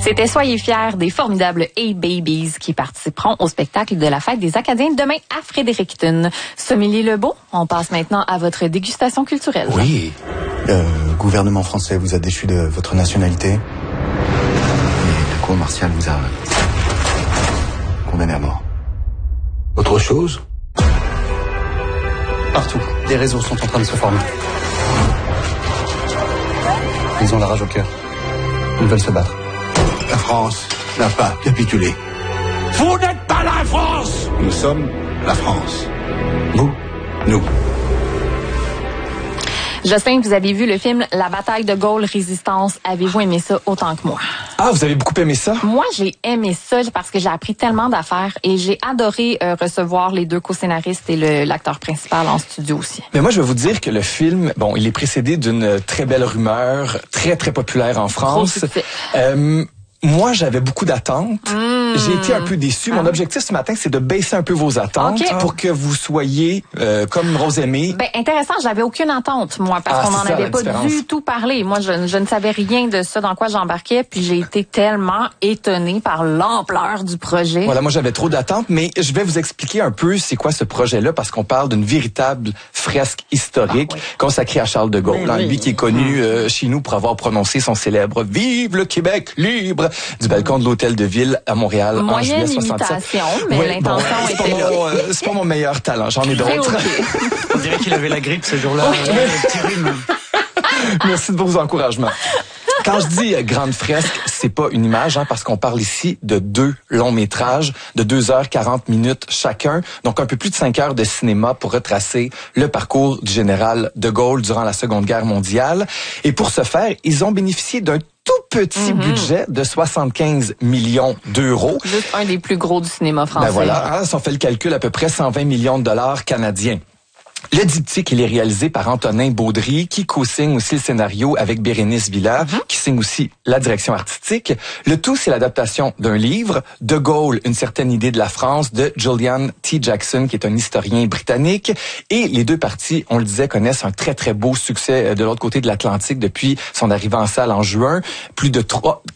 C'était Soyez fiers des formidables A-Babies qui participeront au spectacle de la fête des Acadiens demain à Fredericton. Sommelier Lebeau, on passe maintenant à votre dégustation culturelle. Oui, le gouvernement français vous a déchu de votre nationalité. Et la cour martiale vous a condamné à mort. Autre chose? Partout, des réseaux sont en train de se former. Ils ont la rage au cœur. Ils veulent se battre. La France n'a pas capitulé. Vous n'êtes pas la France! Nous sommes la France. Vous, nous. Jocelyn, vous avez vu le film La bataille de Gaulle Résistance. Avez-vous aimé ça autant que moi? Ah, vous avez beaucoup aimé ça? Moi, j'ai aimé ça parce que j'ai appris tellement d'affaires et j'ai adoré recevoir les deux co-scénaristes et l'acteur principal en studio aussi. Mais moi, je vais vous dire que le film, bon, il est précédé d'une très belle rumeur, très, très populaire en France. Moi, j'avais beaucoup d'attentes. J'ai été un peu déçu. Mon objectif ce matin, c'est de baisser un peu vos attentes pour que vous soyez comme Rosemée. Ben intéressant, j'avais aucune attente, moi, parce qu'on n'en avait pas du tout parlé. Moi, je ne savais rien de ça, dans quoi j'embarquais, puis j'ai été tellement étonnée par l'ampleur du projet. Voilà, moi, j'avais trop d'attentes, mais je vais vous expliquer un peu c'est quoi ce projet-là, parce qu'on parle d'une véritable fresque historique consacrée à Charles de Gaulle, lui qui est connu chez nous pour avoir prononcé son célèbre « Vive le Québec libre » du balcon de l'Hôtel de Ville à Montréal en juillet 67. Mais l'intention était là. C'est pas mon meilleur talent, j'en ai d'autres. On dirait qu'il avait la grippe ce jour-là, le petit rhume. Merci de vos encouragements. Quand je dis grande fresque, c'est pas une image, parce qu'on parle ici de 2 longs métrages de 2h40 chacun, donc un peu plus de 5 heures de cinéma pour retracer le parcours du général de Gaulle durant la Seconde Guerre mondiale. Et pour ce faire, ils ont bénéficié d'un tout petit budget de 75 millions d'euros. Juste un des plus gros du cinéma français. Ben voilà, si on fait le calcul, à peu près 120 millions de dollars canadiens. Le diptyque, il est réalisé par Antonin Baudry, qui co-signe aussi le scénario avec Bérénice Villa, qui signe aussi la direction artistique. Le tout, c'est l'adaptation d'un livre, De Gaulle, une certaine idée de la France, de Julian T. Jackson, qui est un historien britannique. Et les deux parties, on le disait, connaissent un très, très beau succès de l'autre côté de l'Atlantique depuis son arrivée en salle en juin. Plus de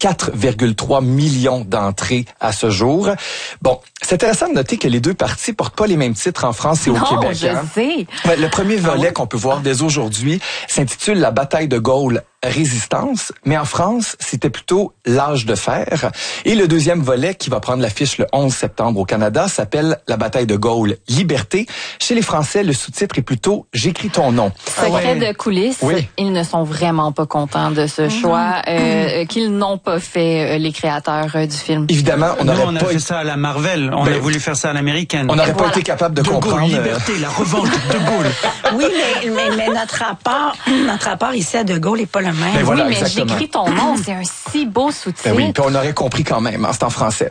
4,3 millions d'entrées à ce jour. Bon, c'est intéressant de noter que les deux parties portent pas les mêmes titres en France et au Québec. Je sais. Le premier volet qu'on peut voir dès aujourd'hui s'intitule La bataille de Gaulle Résistance, mais en France, c'était plutôt l'âge de fer. Et le deuxième volet, qui va prendre l'affiche le 11 septembre au Canada, s'appelle La bataille de Gaulle Liberté. Chez les Français, le sous-titre est plutôt J'écris ton nom. Secret de coulisses, ils ne sont vraiment pas contents de ce choix qu'ils n'ont pas fait, les créateurs du film. Évidemment, on a fait ça à la Marvel, on a voulu faire ça à l'américaine. On n'aurait pas été capable de comprendre. Gaulle, liberté, la revanche de Gaulle. Oui, mais notre rapport ici à De Gaulle n'est pas le même. Ben voilà, oui, mais exactement. J'écris ton nom, c'est un si beau sous-titre. Ben oui, puis on aurait compris quand même, c'est en français.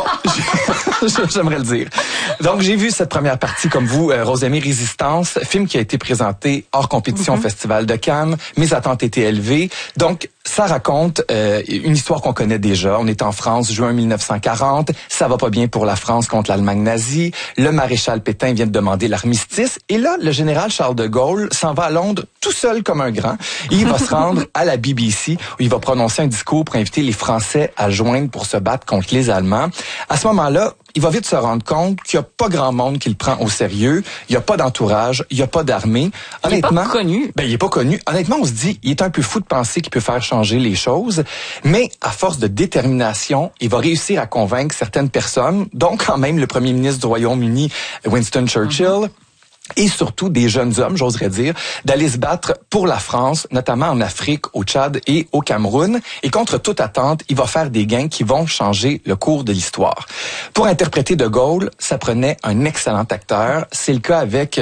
Bon, j'aimerais le dire. Donc, j'ai vu cette première partie, comme vous, Rosemée Résistance, film qui a été présenté hors compétition au Festival de Cannes. Mes attentes étaient élevées. Donc, ça raconte une histoire qu'on connaît déjà. On est en France, juin 1940. Ça va pas bien pour la France contre l'Allemagne nazie. Le maréchal Pétain vient de demander l'armistice. Et là, le général Charles de Gaulle s'en va à Londres tout seul comme un grand. Et il va se rendre à la BBC où il va prononcer un discours pour inviter les Français à joindre pour se battre contre les Allemands. À ce moment-là, il va vite se rendre compte qu'il n'y a pas grand monde qui le prend au sérieux. Il n'y a pas d'entourage, il n'y a pas d'armée. Honnêtement, il n'est pas connu. Ben, il est pas connu. Honnêtement, on se dit, il est un peu fou de penser qu'il peut faire changer les choses. Mais à force de détermination, il va réussir à convaincre certaines personnes, dont quand même le premier ministre du Royaume-Uni, Winston Churchill, et surtout des jeunes hommes, j'oserais dire, d'aller se battre pour la France, notamment en Afrique, au Tchad et au Cameroun. Et contre toute attente, il va faire des gains qui vont changer le cours de l'histoire. Pour interpréter De Gaulle, ça prenait un excellent acteur. C'est le cas avec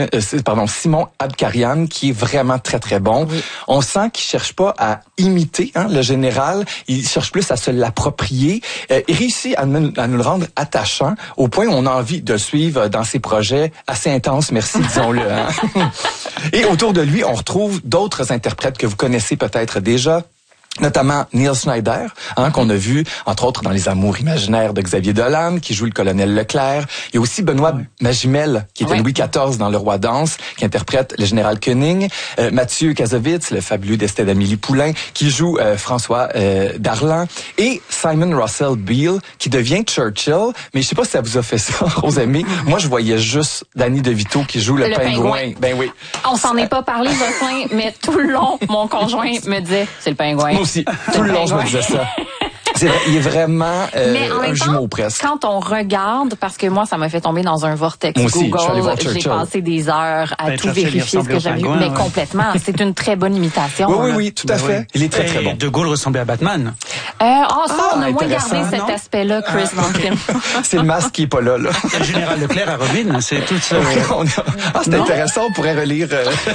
Simon Abkarian, qui est vraiment très, très bon. Oui. On sent qu'il cherche pas à imiter le général, il cherche plus à se l'approprier. Il réussit à nous le rendre attachant, au point où on a envie de le suivre dans ses projets assez intenses. Merci, disons-le. Et autour de lui, on retrouve d'autres interprètes que vous connaissez peut-être déjà. notamment Neil Schneider, qu'on a vu, entre autres, dans Les Amours imaginaires de Xavier Dolan, qui joue le colonel Leclerc. Il y a aussi Benoît Magimel, qui était Louis XIV dans Le Roi Danse, qui interprète le général Koenig. Mathieu Kassovitz, le fabuleux destin d'Amélie Poulain, qui joue François Darlan. Et Simon Russell Beale, qui devient Churchill. Mais je sais pas si ça vous a fait ça, Rosemée. Moi, je voyais juste Danny DeVito qui joue le pingouin. Ben oui. On s'en est pas parlé, Jocelyn, mais tout le long, mon conjoint me disait, c'est le pingouin. Moi aussi. Tout le long, je me disais ça. Il est vraiment un jumeau presque. Quand on regarde, parce que moi, ça m'a fait tomber dans un vortex moi aussi, Google, j'ai passé des heures à tout vérifier ce que j'avais vu. Mais complètement, c'est une très bonne imitation. Oui, tout à fait. Il est très, très bon. De Gaulle ressemblait à Batman. On a moins gardé cet aspect-là, Chris, dans le film. C'est le masque qui est pas là. Le général Leclerc à Robin, c'est tout ça. C'est intéressant, on pourrait relire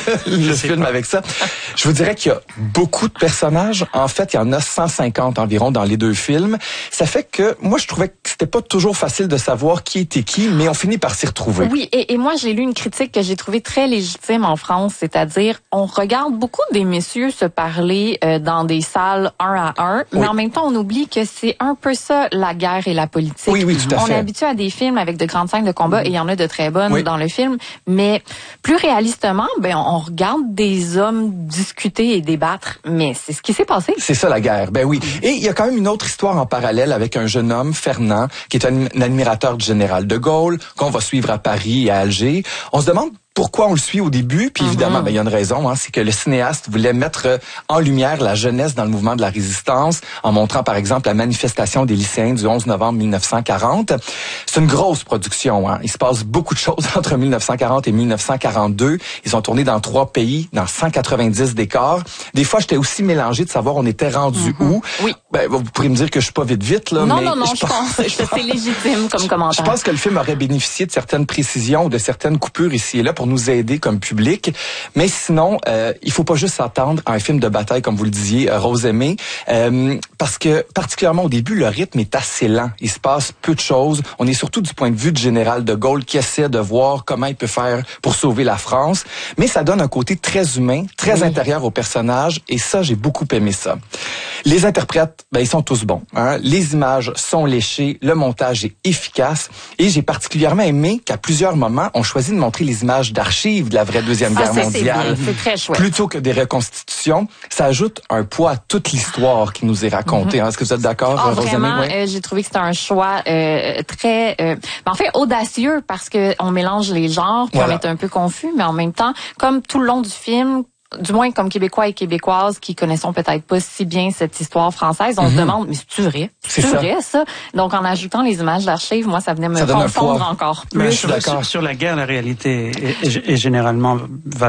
le film avec ça. Je vous dirais qu'il y a beaucoup de personnages. En fait, il y en a 150 environ dans les deux films. Ça fait que moi, je trouvais que c'était pas toujours facile de savoir qui était qui, mais on finit par s'y retrouver. Oui, et moi, j'ai lu une critique que j'ai trouvée très légitime en France, c'est-à-dire, on regarde beaucoup des messieurs se parler dans des salles un à un, mais en même temps, on oublie que c'est un peu ça, la guerre et la politique. Oui, tout à fait. On est habitué à des films avec de grandes scènes de combat, et il y en a de très bonnes dans le film, mais plus réalistement, on regarde des hommes discuter et débattre, mais c'est ce qui s'est passé. C'est ça, la guerre. Ben oui. Et il y a quand même une autre histoire en parallèle avec un jeune homme, Fernand, qui est un admirateur du général de Gaulle, qu'on va suivre à Paris et à Alger. On se demande pourquoi on le suit au début, puis évidemment, il y a une raison, c'est que le cinéaste voulait mettre en lumière la jeunesse dans le mouvement de la résistance, en montrant par exemple la manifestation des lycéens du 11 novembre 1940. C'est une grosse production. Il se passe beaucoup de choses entre 1940 et 1942. Ils ont tourné dans 3 pays, dans 190 décors. Des fois, j'étais aussi mélangé de savoir on était rendu où. Oui. Vous pourrez me dire que je suis pas vite là. Non, mais je pense que c'est légitime comme commentaire. Je pense que le film aurait bénéficié de certaines précisions ou de certaines coupures ici et là pour nous aider comme public. Mais sinon, il faut pas juste s'attendre à un film de bataille, comme vous le disiez, Rosemée, parce que particulièrement au début, le rythme est assez lent. Il se passe peu de choses. On est surtout du point de vue du général de Gaulle qui essaie de voir comment il peut faire pour sauver la France. Mais ça donne un côté très humain, très intérieur au personnage. Et ça, j'ai beaucoup aimé ça. Les interprètes, ils sont tous bons. Les images sont léchées, le montage est efficace. Et j'ai particulièrement aimé qu'à plusieurs moments, on choisit de montrer les images d'archives de la vraie Deuxième Guerre mondiale. C'est très chouette. Plutôt que des reconstitutions. Ça ajoute un poids à toute l'histoire qui nous est racontée. Est-ce que vous êtes d'accord, Rosemée? Vraiment, j'ai trouvé que c'était un choix très, en fait, audacieux parce que on mélange les genres, puis on est un peu confus, mais en même temps, comme tout le long du film, du moins comme Québécois et Québécoises qui connaissons peut-être pas si bien cette histoire française, on se demande, mais c'est-tu vrai? C'est vrai, ça? Donc, en ajoutant les images d'archives, moi, ça venait me confondre encore plus. Sur la guerre, la réalité est généralement